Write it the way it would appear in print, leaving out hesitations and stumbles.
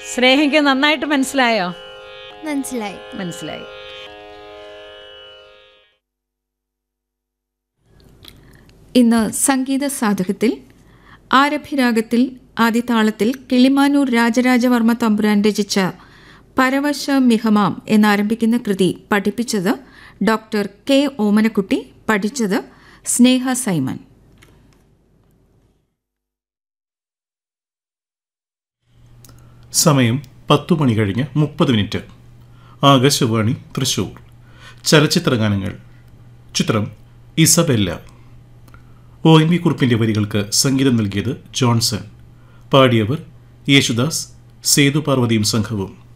സ്നേഹയ്ക്ക് നന്നായിട്ട് മനസ്സിലായോ? മനസ്സിലായി. ഇന്ന് സംഗീത സാധകത്തിൽ ആരഭിരാഗത്തിൽ ആദിതാളത്തിൽ കിളിമാനൂർ രാജരാജവർമ്മ തമ്പുരാൻ രചിച്ച പരവശ മിഹമാം എന്നാരംഭിക്കുന്ന കൃതി പഠിപ്പിച്ചത് ഡോക്ടർ കെ ഓമനക്കുട്ടി, പഠിച്ചത് സ്നേഹ സൈമൻ. സമയം 10:30 ആകാശവാണി തൃശൂർ. ചലച്ചിത്രഗാനങ്ങൾ. ചിത്രം ഇസബെല്ല. ONV കുറുപ്പിന്റെ വരികൾക്ക് സംഗീതം നൽകിയത് ജോൺസൺ. പാടിയവർ യേശുദാസ്, സേതു പാർവതിയും സംഘവും.